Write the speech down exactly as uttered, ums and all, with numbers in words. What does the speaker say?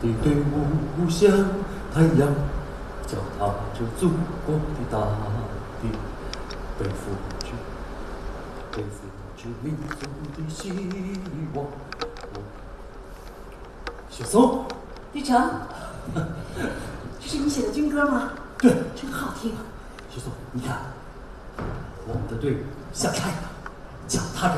的队伍像太阳，脚踏着祖国的大地，背负着背负着民族的希望。小松， 玉成，这是你写的军歌吗？ 对， 真好听。 小松，你看，我们的队伍像太阳，脚踏着